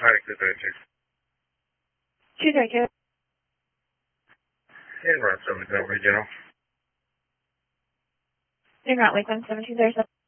Automatic 232. 232. And route 7 General. In route Lakeland 7237.